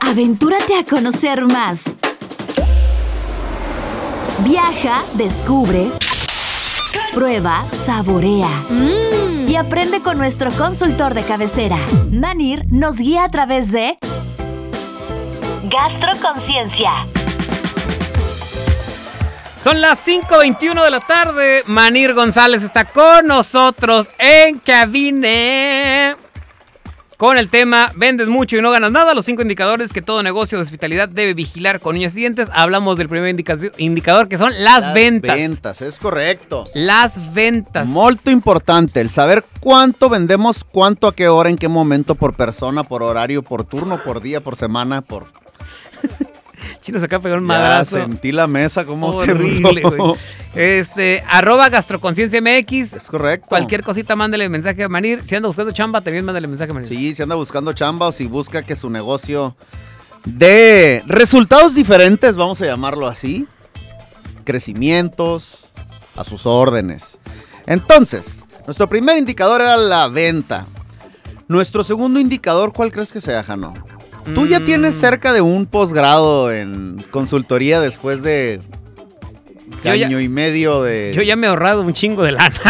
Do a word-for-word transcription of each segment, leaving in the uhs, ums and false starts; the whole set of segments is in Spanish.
Aventúrate a conocer más. Viaja, descubre, prueba, saborea mm. y aprende con nuestro consultor de cabecera. Manir nos guía a través de Gastroconciencia. Son las cinco veintiuno de la tarde. Manir González está con nosotros en cabina con el tema vendes mucho y no ganas nada. Los cinco indicadores que todo negocio de hospitalidad debe vigilar con uñas y dientes. Hablamos del primer indica- indicador que son las, las ventas. ventas, es correcto. Las ventas. Muy importante el saber cuánto vendemos, cuánto, a qué hora, en qué momento, por persona, por horario, por turno, por día, por semana, por... Chino se acaba de pegar un madrazo. Ya sentí la mesa como horrible, güey. Este, arroba Gastroconciencia M X. Es correcto. Cualquier cosita, mándale mensaje a Manir. Si anda buscando chamba, también mándale mensaje a Manir. Sí, si anda buscando chamba o si busca que su negocio dé resultados diferentes, vamos a llamarlo así. Crecimientos, a sus órdenes. Entonces, nuestro primer indicador era la venta. Nuestro segundo indicador, ¿cuál crees que sea, Jano? Tú ya tienes cerca de un posgrado en consultoría después de yo año ya, y medio de... Yo ya me he ahorrado un chingo de lana.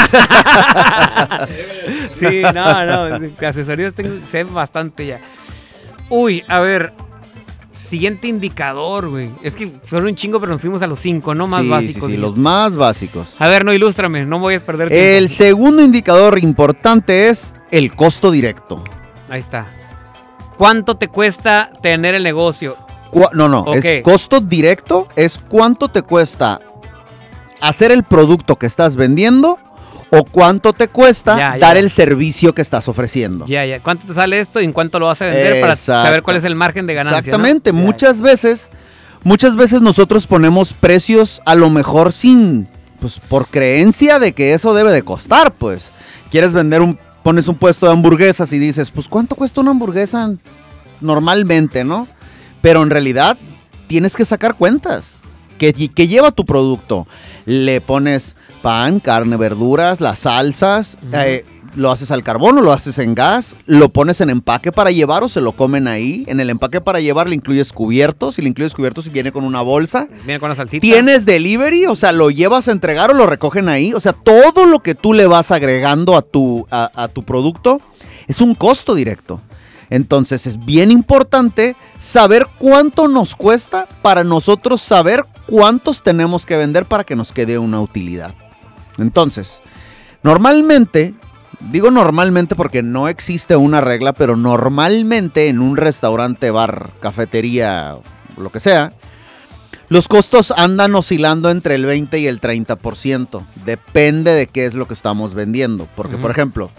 Sí, no, no, asesorías tengo, sé bastante ya. Uy, a ver, siguiente indicador, güey. Es que fueron un chingo, pero nos fuimos a los cinco, ¿no? Más sí, básicos. Sí, sí, los más básicos. A ver, no, ilústrame, no voy a perder tiempo. El segundo indicador importante es el costo directo. Ahí está. ¿Cuánto te cuesta tener el negocio? Cu- no, no, Okay. es costo directo, es cuánto te cuesta hacer el producto que estás vendiendo o cuánto te cuesta Ya, ya. dar el servicio que estás ofreciendo. Ya, ya. ¿Cuánto te sale esto y en cuánto lo vas a vender Exacto. para saber cuál es el margen de ganancia? Exactamente, ¿no? muchas ya. veces, muchas veces nosotros ponemos precios a lo mejor sin, pues por creencia de que eso debe de costar, pues. Quieres vender un Pones un puesto de hamburguesas y dices, pues, ¿cuánto cuesta una hamburguesa normalmente, no? Pero en realidad tienes que sacar cuentas. ¿Qué, qué lleva tu producto? Le pones pan, carne, verduras, las salsas, uh-huh. eh, lo haces al carbón o lo haces en gas, lo pones en empaque para llevar o se lo comen ahí. En el empaque para llevar le incluyes cubiertos, si le incluyes cubiertos y viene con una bolsa. Viene con la salsita. ¿Tienes delivery? O sea, ¿lo llevas a entregar o lo recogen ahí? O sea, todo lo que tú le vas agregando a tu, a, a tu producto es un costo directo. Entonces es bien importante saber cuánto nos cuesta para nosotros saber cuántos tenemos que vender para que nos quede una utilidad. Entonces, normalmente... Digo normalmente porque no existe una regla, pero normalmente en un restaurante, bar, cafetería, lo que sea, los costos andan oscilando entre el veinte y el treinta por ciento. Depende de qué es lo que estamos vendiendo. Porque, uh-huh. por ejemplo,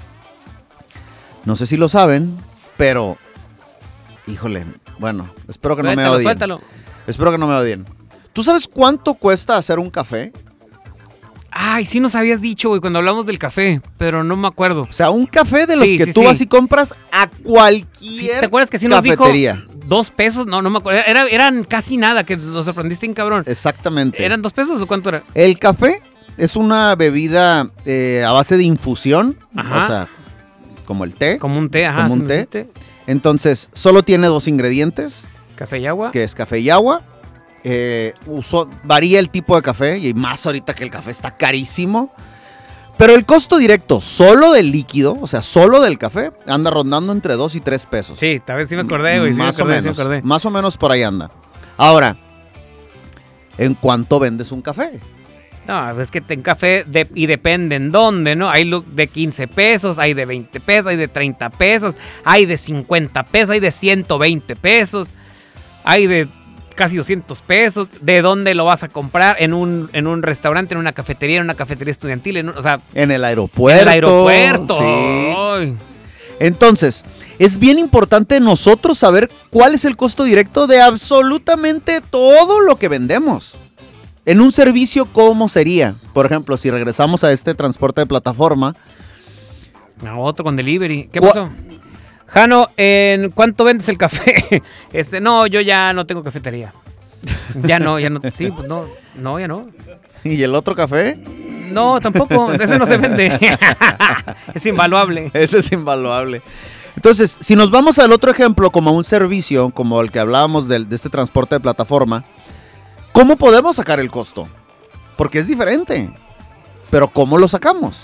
no sé si lo saben, pero, híjole, bueno, espero que suéltalo, no me odien. Suéltalo. Espero que no me odien. ¿Tú sabes cuánto cuesta hacer un café? Ay, sí nos habías dicho, güey, cuando hablamos del café, pero no me acuerdo. O sea, un café de los sí, que sí, tú sí. vas y compras a cualquier sí, ¿te acuerdas que sí nos cafetería? Dijo dos pesos? No, no me acuerdo. Era, eran casi nada, que nos sorprendiste en cabrón. Exactamente. ¿Eran dos pesos o cuánto era? El café es una bebida eh, a base de infusión. Ajá. O sea, como el té. Como un té, ajá. Como un té. Té. Entonces, solo tiene dos ingredientes. Café y agua. Que es café y agua. Eh, uso, varía el tipo de café y más ahorita que el café está carísimo. Pero el costo directo solo del líquido, o sea, solo del café, anda rondando entre dos y tres pesos. Sí, tal vez sí me acordé, güey. Sí más me acordé, o menos. Sí me acordé. Más o menos por ahí anda. Ahora, ¿en cuánto vendes un café? No, es que en café de, y depende en dónde, ¿no? Hay de quince pesos, hay de veinte pesos, hay de treinta pesos, hay de cincuenta pesos, hay de ciento veinte pesos, hay de casi doscientos pesos. ¿De dónde lo vas a comprar? En un, en un restaurante, en una cafetería, en una cafetería estudiantil, en un, o sea... En el aeropuerto. En el aeropuerto. Sí. Ay. Entonces, es bien importante nosotros saber cuál es el costo directo de absolutamente todo lo que vendemos. En un servicio, ¿cómo sería? Por ejemplo, si regresamos a este transporte de plataforma. A otro con delivery. ¿Qué pasó? Jano, ¿en cuánto vendes el café? Este, no, yo ya no tengo cafetería. Ya no, ya no. Sí, pues no, no, ya no. ¿Y el otro café? No, tampoco. Ese no se vende. Es invaluable. Ese es invaluable. Entonces, si nos vamos al otro ejemplo, como a un servicio, como el que hablábamos de, de este transporte de plataforma, ¿cómo podemos sacar el costo? Porque es diferente. Pero ¿cómo lo sacamos?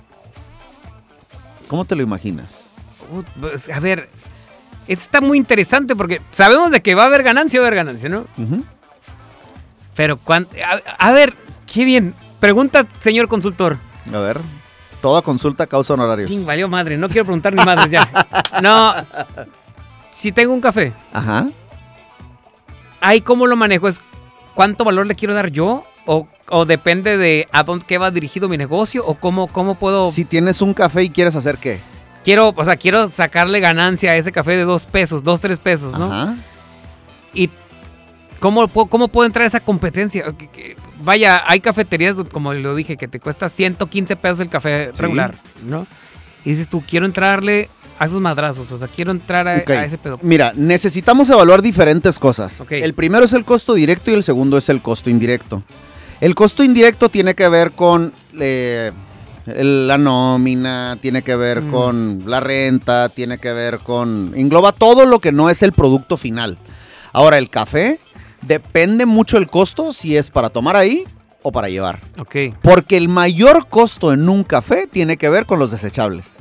¿Cómo te lo imaginas? Uh, pues, a ver, esto está muy interesante porque sabemos de que va a haber ganancia, va a haber ganancia, ¿no? Uh-huh. Pero, cuan, a, a ver, qué bien. Pregunta, señor consultor. A ver, toda consulta causa honorarios. Sí, valió madre, no quiero preguntar ni madre ya. No, si tengo un café, Ajá. ¿ahí cómo lo manejo? ¿Es cuánto valor le quiero dar yo? ¿O, o depende de a dónde qué va dirigido mi negocio? ¿O cómo, cómo puedo...? Si tienes un café y quieres hacer qué. Quiero, o sea, quiero sacarle ganancia a ese café de dos pesos, dos, tres pesos, ¿no? Ajá. Y ¿cómo, puedo- cómo puedo entrar a esa competencia? Que- que- Vaya, hay cafeterías, como lo dije, que te cuesta ciento quince pesos el café Sí. regular, ¿no? Y dices tú, quiero entrarle a esos madrazos, o sea, quiero entrar a, Ok. a ese pedo. Mira, necesitamos evaluar diferentes cosas. Ok. El primero es el costo directo y el segundo es el costo indirecto. El costo indirecto tiene que ver con eh, el- la nómina, tiene que ver Mm. con la renta, tiene que ver con... Engloba todo lo que no es el producto final. Ahora, el café, depende mucho el costo si es para tomar ahí o para llevar. Ok. Porque el mayor costo en un café tiene que ver con los desechables.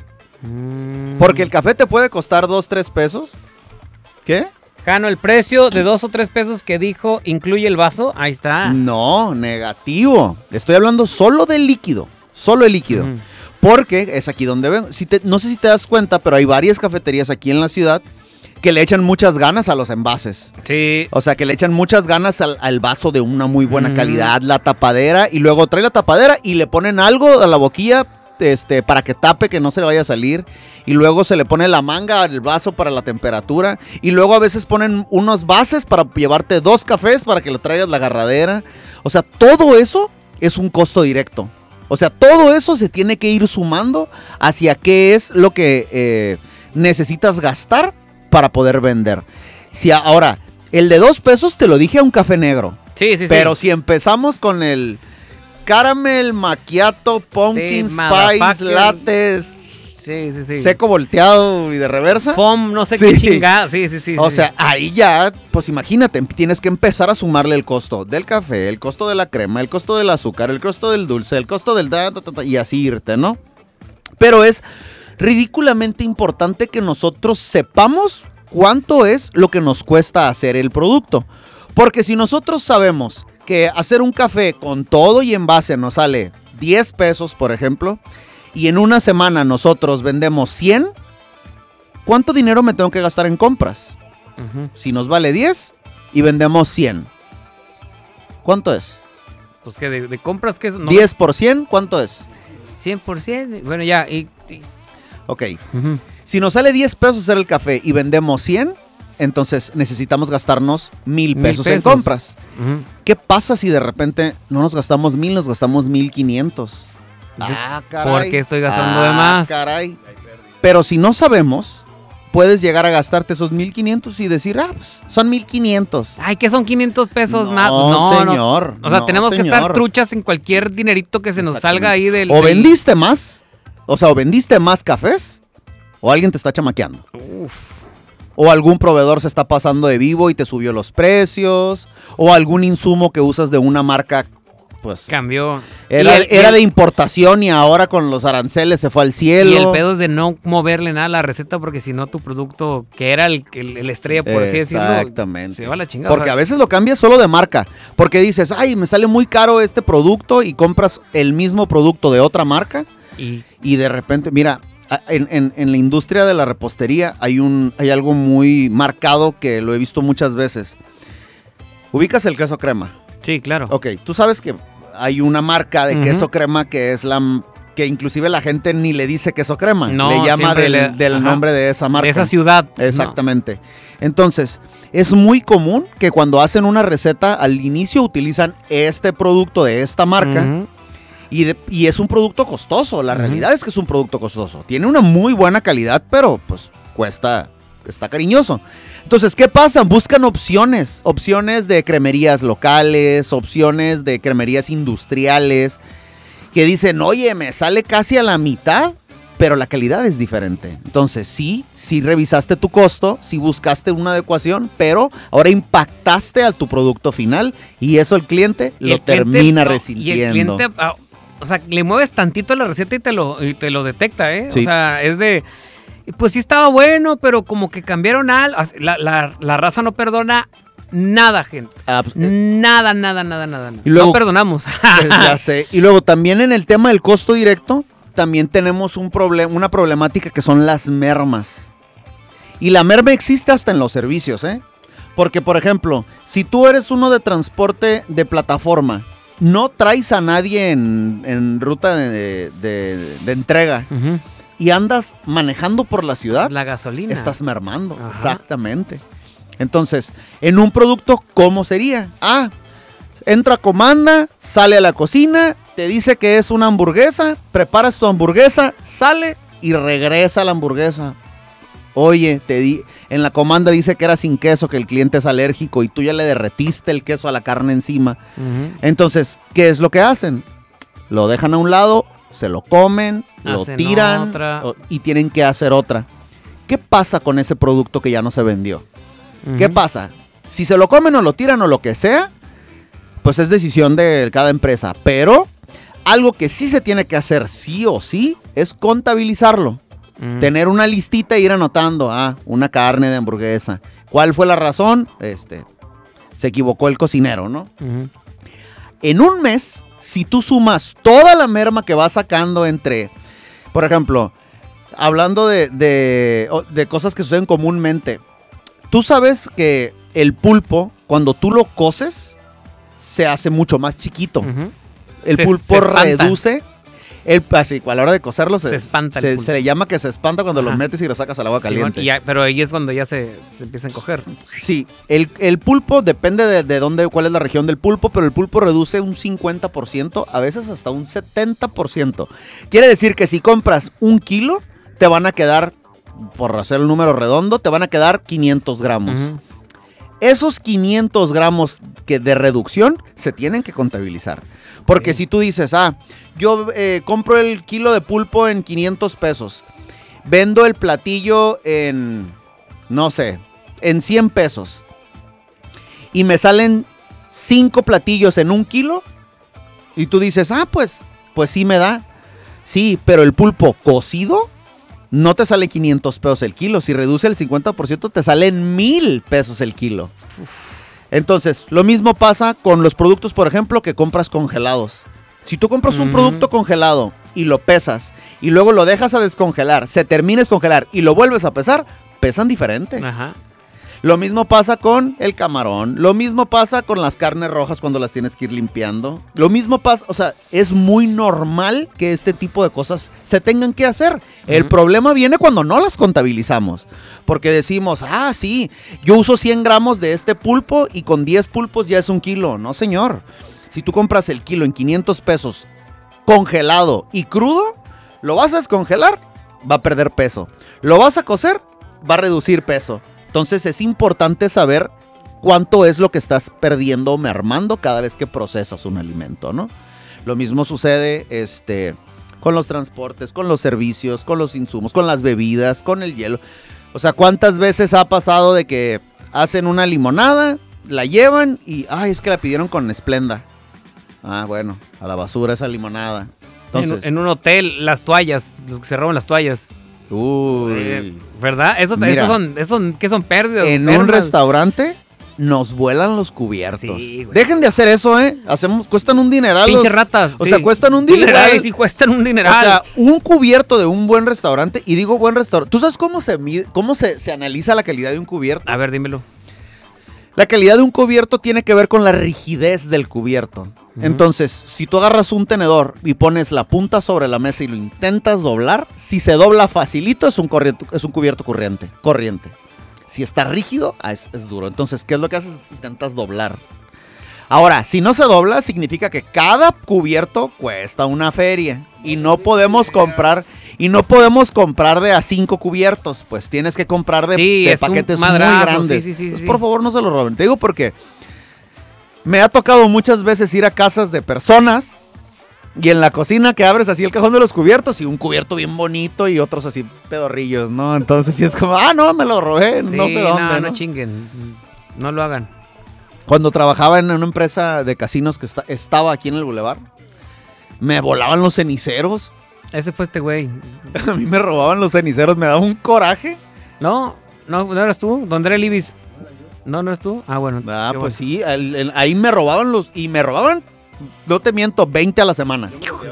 Mm. Porque el café te puede costar dos, tres pesos. ¿Qué? Jano, el precio de dos o tres pesos que dijo incluye el vaso. Ahí está. No, negativo. Estoy hablando solo del líquido. Solo el líquido. Ujú. Porque es aquí donde ven. Si te- no sé si te das cuenta, pero hay varias cafeterías aquí en la ciudad que le echan muchas ganas a los envases. Sí. O sea, que le echan muchas ganas al, al vaso de una muy buena Mm. calidad, la tapadera, y luego trae la tapadera y le ponen algo a la boquilla este, para que tape, que no se le vaya a salir. Y luego se le pone la manga al vaso para la temperatura. Y luego a veces ponen unos bases para llevarte dos cafés para que le traigas la agarradera. O sea, todo eso es un costo directo. O sea, todo eso se tiene que ir sumando hacia qué es lo que eh, necesitas gastar para poder vender. Si a- ahora, el de dos pesos te lo dije a un café negro. Sí, sí, Pero sí. si empezamos con el caramel, macchiato, pumpkin Sí, spice, motherfucker. lattes, Sí, sí, sí. seco volteado y de reversa. Foam, no sé Sí. qué chingada. Sí, sí, sí. O sí. sea, ahí ya, pues imagínate, tienes que empezar a sumarle el costo del café, el costo de la crema, el costo del azúcar, el costo del dulce, el costo del... da, da, da, da, y así irte, ¿no? Pero es ridículamente importante que nosotros sepamos cuánto es lo que nos cuesta hacer el producto. Porque si nosotros sabemos que hacer un café con todo y envase nos sale diez pesos, por ejemplo, y en una semana nosotros vendemos cien, ¿cuánto dinero me tengo que gastar en compras? Ujú. Si nos vale diez y vendemos cien, ¿cuánto es? Pues que de, de compras que es no, diez por cien, ¿cuánto es? cien por ciento. Bueno, ya. Y, y- Ok, ujú. si nos sale diez pesos hacer el café y vendemos cien, entonces necesitamos gastarnos mil Mil pesos en pesos. compras. Ujú. ¿Qué pasa si de repente no nos gastamos mil, nos gastamos mil quinientos? De- Ah, caray. porque estoy gastando Ah, de más. caray. Pero si no sabemos, puedes llegar a gastarte esos mil quinientos y decir, ah, pues son mil quinientos. Ay, ¿qué son quinientos pesos No, más? No, no. señor. O sea, no, tenemos que estar señor. truchas en cualquier dinerito que se nos salga ahí del... O del- vendiste más, o sea, o vendiste más cafés, o alguien te está chamaqueando. Uf. O algún proveedor se está pasando de vivo y te subió los precios, o algún insumo que usas de una marca, pues Cambió. era, Y el- era y el- de importación y ahora con los aranceles se fue al cielo. Y el pedo es de no moverle nada a la receta porque si no tu producto, que era el, el, el estrella, por así decirlo, Exactamente. se va a la chingada. Porque O sea, a veces lo cambias solo de marca. Porque dices, ay, me sale muy caro este producto y compras el mismo producto de otra marca. y, Y de repente, mira, a- en, en- en la industria de la repostería hay, un, hay algo muy marcado que lo he visto muchas veces. Ubicas el queso crema. sí, claro. Ok, tú sabes que hay una marca de Ujú. queso crema que es la... m- que inclusive la gente ni le dice queso crema. No, le llama siempre del, le- del ajá. nombre de esa marca. De esa ciudad. ¿no? Exactamente. Entonces, es muy común que cuando hacen una receta, al inicio utilizan este producto de esta marca Ujú. y, de- y es un producto costoso. La Ujú. realidad es que es un producto costoso. Tiene una muy buena calidad, pero pues cuesta, está cariñoso. Entonces, ¿qué pasa? Buscan opciones. Opciones de cremerías locales, opciones de cremerías industriales, que dicen, oye, me sale casi a la mitad, pero la calidad es diferente. Entonces, sí, sí revisaste tu costo, sí buscaste una adecuación, pero ahora impactaste a tu producto final y eso el cliente Y lo el cliente- termina no, resintiendo. Y el cliente, ah, o sea, le mueves tantito la receta y te lo, y te lo detecta, ¿eh? Sí. O sea, es de, pues sí estaba bueno, pero como que cambiaron algo. La, la, la raza no perdona nada, gente. Ah, pues, eh, Nada, nada, nada, nada. nada. Y luego- no perdonamos. Pues ya sé. Y luego también en el tema del costo directo, también tenemos un problema, una problemática que son las mermas. Y la merma existe hasta en los servicios, ¿eh? Porque, por ejemplo, si tú eres uno de transporte de plataforma, no traes a nadie en, en ruta de, de- de entrega Ujú. y andas manejando por la ciudad, La gasolina. estás mermando. Ajá. Exactamente. Entonces, en un producto, ¿cómo sería? Ah, entra comanda, sale a la cocina, te dice que es una hamburguesa, preparas tu hamburguesa, sale y regresa la hamburguesa. Oye, te di, en la comanda dice que era sin queso, que el cliente es alérgico y tú ya le derretiste el queso a la carne encima. Ujú. Entonces, ¿qué es lo que hacen? Lo dejan a un lado, se lo comen, lo Hacen tiran otra. o- y tienen que hacer otra. ¿Qué pasa con ese producto que ya no se vendió? ¿Qué Ujú. pasa? Si se lo comen o lo tiran o lo que sea, pues es decisión de cada empresa. Pero algo que sí se tiene que hacer sí o sí es contabilizarlo. Ujú. Tener una listita e ir anotando. Ah, una carne de hamburguesa. ¿Cuál fue la razón? Este, se equivocó el cocinero, ¿no? Ujú. En un mes, si tú sumas toda la merma que vas sacando entre, por ejemplo, hablando de, de, o- de cosas que suceden comúnmente, tú sabes que el pulpo, cuando tú lo coces, se hace mucho más chiquito. Ujú. El Se- pulpo se espanta. reduce, el, así, a la hora de cocerlo se, Se espanta el se, pulpo. se le llama que se espanta cuando lo Ajá. metes y lo sacas al agua Simón, caliente. y ya- pero ahí es cuando ya se, se empieza a encoger. Sí, el, el pulpo depende de, de dónde, cuál es la región del pulpo, pero el pulpo reduce un cincuenta por ciento, a veces hasta un setenta por ciento. Quiere decir que si compras un kilo, te van a quedar, por hacer el número redondo, te van a quedar quinientos gramos. Ujú. Esos quinientos gramos que de reducción se tienen que contabilizar. Porque Ok. si tú dices, ah, yo eh, compro el kilo de pulpo en quinientos pesos, vendo el platillo en, no sé, en cien pesos, y me salen cinco platillos en un kilo, y tú dices, ah, pues, pues sí me da. Sí, pero el pulpo cocido no te sale quinientos pesos el kilo. Si reduce el cincuenta por ciento, te salen mil pesos el kilo. Entonces, lo mismo pasa con los productos, por ejemplo, que compras congelados. Si tú compras un Mm. producto congelado y lo pesas y luego lo dejas a descongelar, se termina de descongelar y lo vuelves a pesar, pesan diferente. Ajá. Lo mismo pasa con el camarón, lo mismo pasa con las carnes rojas cuando las tienes que ir limpiando. Lo mismo pasa, o sea, es muy normal que este tipo de cosas se tengan que hacer. El Ujú. problema viene cuando no las contabilizamos. Porque decimos, ah, sí, yo uso cien gramos de este pulpo y con diez pulpos ya es un kilo. No, señor. Si tú compras el kilo en quinientos pesos congelado y crudo, lo vas a descongelar, va a perder peso. Lo vas a cocer, va a reducir peso. Entonces es importante saber cuánto es lo que estás perdiendo o mermando cada vez que procesas un alimento, ¿no? Lo mismo sucede este, con los transportes, con los servicios, con los insumos, con las bebidas, con el hielo. O sea, ¿cuántas veces ha pasado de que hacen una limonada, la llevan y, ay, es que la pidieron con Splenda? Ah, bueno, a la basura esa limonada. Entonces, en, en un hotel, las toallas, los que se roban las toallas. uy. Eh, ¿Verdad? Eso, Mira. esos son, esos son, ¿qué son pérdidas? En un mermas? restaurante nos vuelan los cubiertos. Sí, güey. Dejen de hacer eso, ¿eh? Hacemos, cuestan un dineral. Pinches los- ratas. O sí. sea, cuestan un Sí, dineral. güey, sí, cuestan un O dineral. sea, un cubierto de un buen restaurante, y digo buen restaurante. ¿Tú sabes cómo se mide, cómo se, se analiza la calidad de un cubierto? a ver, dímelo. La calidad de un cubierto tiene que ver con la rigidez del cubierto. Ujú. Entonces, si tú agarras un tenedor y pones la punta sobre la mesa y lo intentas doblar, si se dobla facilito es un, corriente, es un cubierto corriente, corriente. Si está rígido, ah, es, es duro. Entonces, ¿qué es lo que haces? Intentas doblar. Ahora, si no se dobla, significa que cada cubierto cuesta una feria. Y no podemos comprar, y no podemos comprar de a cinco cubiertos. Pues tienes que comprar de, Sí, de es un paquetes madrazo, muy grandes. sí, sí, sí, Pues, sí. por favor, no se lo roben. Te digo porque me ha tocado muchas veces ir a casas de personas Y en la cocina que abres así el cajón de los cubiertos y un cubierto bien bonito y otros así pedorrillos, ¿no? Entonces sí es como, ah, no, me lo robé, Sí, no sé dónde, no, ¿no? no chinguen. No lo hagan. Cuando trabajaba en una empresa de casinos que está, estaba aquí en el Boulevard, me volaban los ceniceros. Ese fue este güey. A mí me robaban los ceniceros, me daba un coraje. No, no, ¿no eras tú? ¿Dónde era el Ibis? ¿No, no eres tú? Ah, bueno. Ah, qué pues bueno. sí, el- el- ahí me robaban los, y me robaban, no te miento, veinte a la semana.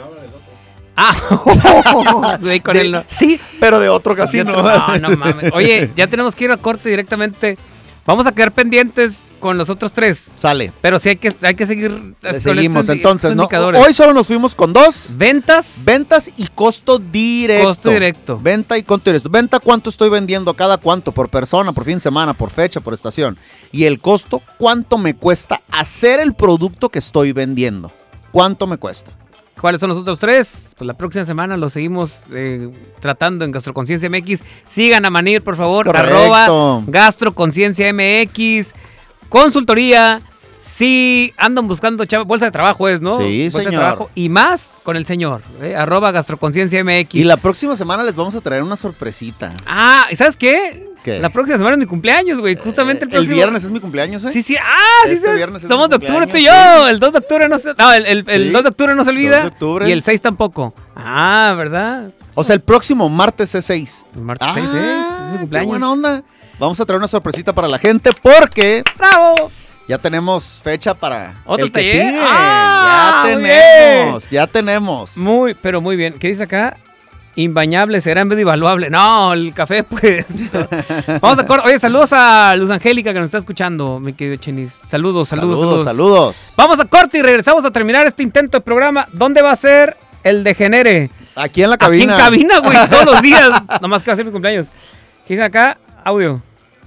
Ah, güey, con De- él no. Sí, pero de otro casino. No, no mames. Oye, ya tenemos que ir a corte directamente. Vamos a quedar pendientes con los otros tres. Sale. Pero sí hay que, hay que seguir. Le con seguimos, estos- entonces, estos ¿no? indicadores. Hoy solo nos fuimos con dos. Ventas. Ventas y costo directo. Costo directo. Venta y costo directo. Venta, ¿cuánto estoy vendiendo cada cuánto? Por persona, por fin de semana, por fecha, por estación. Y el costo, ¿cuánto me cuesta hacer el producto que estoy vendiendo? ¿Cuánto me cuesta? ¿Cuáles son los otros tres? Pues la próxima semana los seguimos eh, tratando en Gastroconciencia M X. Sigan a Manir, por favor. Es correcto. Arroba Gastroconciencia M X. Consultoría. Sí, andan buscando chava, bolsa de trabajo es, ¿no? Sí, bolsa señor. De trabajo. Y más con el señor. eh, arroba Gastroconciencia M X. Y la próxima semana les vamos a traer una sorpresita. Ah, ¿y sabes qué? ¿Qué? La próxima semana es mi cumpleaños, güey. Justamente el Eh, el próximo. viernes es mi cumpleaños, ¿eh? Sí, sí. Ah, sí, Este sí. viernes es Somos mi de octubre tú y cumpleaños, yo. El dos de octubre no se. No, el, el, el Sí. dos de octubre no se olvida. dos de octubre. Y el seis tampoco. Ah, ¿verdad? O sea, el próximo martes es seis. El martes Ah, seis es, es mi qué cumpleaños. buena onda. Vamos a traer una sorpresita para la gente porque ¡Bravo! ya tenemos fecha para ¿Otro el que taller? sigue. Ah, ya muy tenemos, ya tenemos. Muy, pero muy bien. ¿Qué dice acá? Imbañable será en vez de invaluable. No, el café, pues. Vamos a corte. Oye, saludos a Luz Angélica que nos está escuchando, mi querido Chenis. Saludos, saludos, Saludos, saludos. saludos. Vamos a corte y regresamos a terminar este intento de programa. ¿Dónde va a ser el degenere? Aquí en la Aquí cabina. en cabina, güey, todos los días. Nomás que va a ser mi cumpleaños. ¿Qué dice acá? Audio.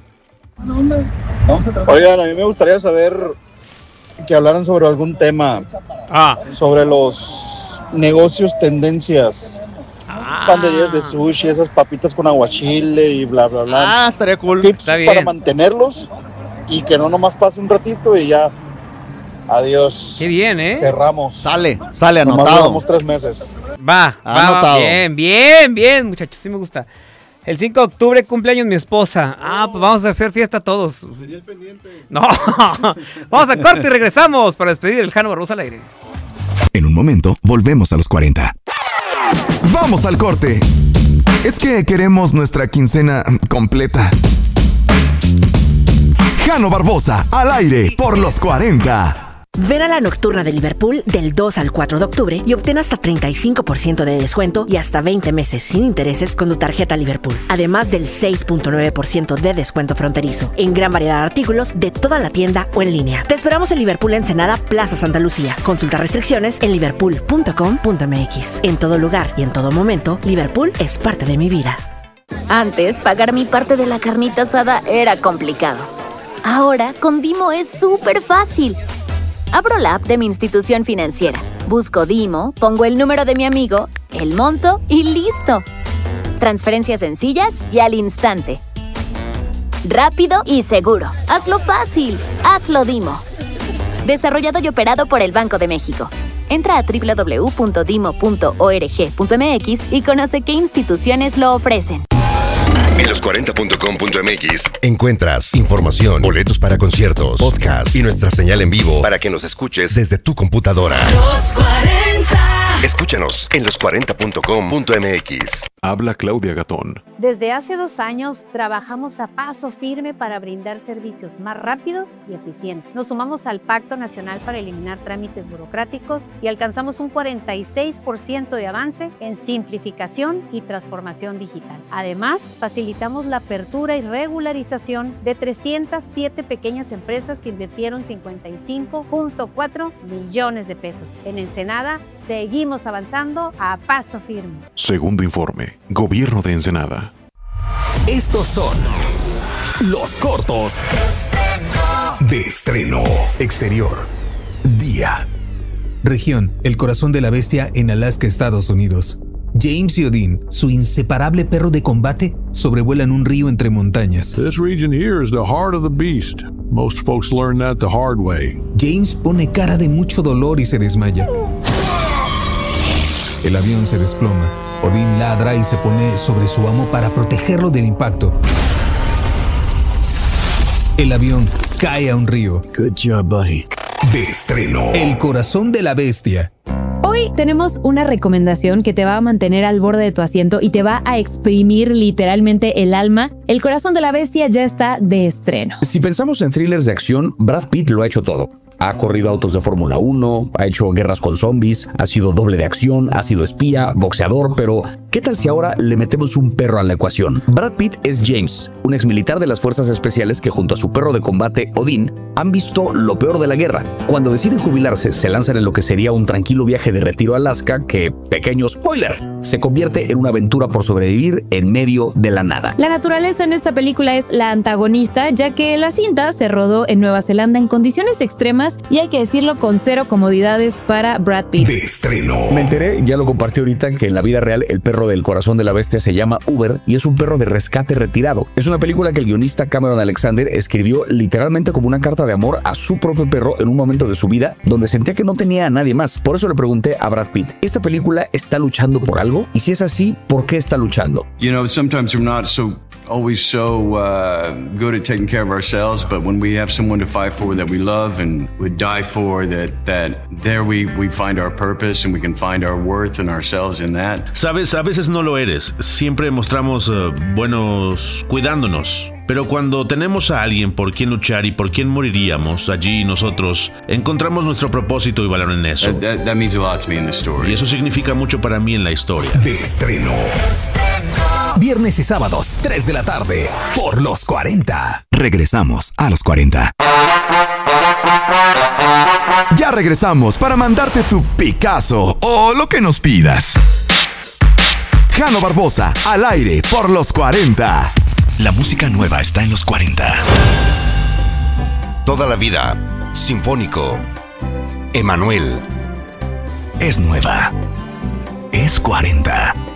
Oigan, a mí me gustaría saber que hablaran sobre algún tema, Ah. sobre los negocios tendencias, Ah. banderías de sushi, esas papitas con aguachile y bla, bla, bla. Ah, estaría cool. Tips está bien. para mantenerlos y que no nomás pase un ratito y ya, adiós. Qué bien, ¿eh? Cerramos. Sale, sale Nomás anotado. duramos tres meses. Va, va, va, Anotado. bien, bien, bien, muchachos, sí me gusta. El cinco de octubre cumpleaños mi esposa. Ah, pues vamos a hacer fiesta todos. No, vamos a corte y regresamos para despedir el Jano Barbosa al aire. En un momento, volvemos a los cuarenta. ¡Vamos al corte! Es que queremos nuestra quincena completa. Jano Barbosa, al aire, por los cuarenta. Ven a la nocturna de Liverpool del dos al cuatro de octubre y obtén hasta treinta y cinco por ciento de descuento y hasta veinte meses sin intereses con tu tarjeta Liverpool. Además del seis punto nueve por ciento de descuento fronterizo en gran variedad de artículos de toda la tienda o en línea. Te esperamos en Liverpool Ensenada, Plaza Santa Lucía. Consulta restricciones en liverpool punto com punto m x. En todo lugar y en todo momento, Liverpool es parte de mi vida. Antes, pagar mi parte de la carnita asada era complicado. Ahora, con Dimo es súper fácil. Abro la app de mi institución financiera, busco Dimo, pongo el número de mi amigo, el monto y listo. Transferencias sencillas y al instante. Rápido y seguro. Hazlo fácil. Hazlo Dimo. Desarrollado y operado por el Banco de México. Entra a doble u doble u doble u punto dimo punto org punto m x y conoce qué instituciones lo ofrecen. En los cuarenta punto com punto m x encuentras información, boletos para conciertos, podcast y nuestra señal en vivo para que nos escuches desde tu computadora. Los cuarenta. Escúchanos en los cuarenta punto com punto m x. Habla Claudia Gatón. Desde hace dos años trabajamos a paso firme para brindar servicios más rápidos y eficientes. Nos sumamos al Pacto Nacional para eliminar trámites burocráticos y alcanzamos un cuarenta y seis por ciento de avance en simplificación y transformación digital. Además, facilitamos la apertura y regularización de trescientas siete pequeñas empresas que invirtieron cincuenta y cinco punto cuatro millones de pesos. En Ensenada, seguimos avanzando a paso firme. Segundo informe. Gobierno de Ensenada. Estos son los cortos de estreno. Exterior. Día. Región, el corazón de la bestia en Alaska, Estados Unidos. James y Odin, su inseparable perro de combate, sobrevuelan un río entre montañas. This region here is the heart of the beast. Most folks learn that the hard way. James pone cara de mucho dolor y se desmaya. El avión se desploma. Odín ladra y se pone sobre su amo para protegerlo del impacto. El avión cae a un río. Good job, buddy. De estreno. El corazón de la bestia. Hoy tenemos una recomendación que te va a mantener al borde de tu asiento y te va a exprimir literalmente el alma. El corazón de la bestia ya está de estreno. Si pensamos en thrillers de acción, Brad Pitt lo ha hecho todo. Ha corrido autos de Fórmula uno, ha hecho guerras con zombies, ha sido doble de acción, ha sido espía, boxeador, pero ¿qué tal si ahora le metemos un perro a la ecuación? Brad Pitt es James, un exmilitar de las fuerzas especiales que junto a su perro de combate, Odín, han visto lo peor de la guerra. Cuando deciden jubilarse, se lanzan en lo que sería un tranquilo viaje de retiro a Alaska que, pequeño spoiler, se convierte en una aventura por sobrevivir en medio de la nada. La naturaleza en esta película es la antagonista, ya que la cinta se rodó en Nueva Zelanda en condiciones extremas y hay que decirlo con cero comodidades para Brad Pitt. De estreno. Me enteré, ya lo compartí ahorita, que en la vida real el perro del corazón de la bestia se llama Uber y es un perro de rescate retirado. Es una película que el guionista Cameron Alexander escribió literalmente como una carta de amor a su propio perro en un momento de su vida donde sentía que no tenía a nadie más. Por eso le pregunté a Brad Pitt, ¿esta película está luchando por algo? Y si es así, ¿por qué está luchando? You know, sometimes we're not so always so uh, good at taking care of ourselves, but when we have someone to fight for that we love and would die for, that that there we we find our purpose and we can find our worth and ourselves in that. Sabes, a veces no lo eres. Siempre mostramos uh, buenos cuidándonos. Pero cuando tenemos a alguien por quien luchar y por quien moriríamos, allí nosotros encontramos nuestro propósito y valor en eso. That, that, that means a lot to me in the story. Y eso significa mucho para mí en la historia. De estreno. Viernes y sábados, tres de la tarde, por los cuarenta. Regresamos a los cuarenta. Ya regresamos para mandarte tu Picasso o lo que nos pidas. Jano Barbosa, al aire por los cuarenta. La música nueva está en los cuarenta. Toda la vida, Sinfónico. Emanuel. Es nueva. Es cuarenta.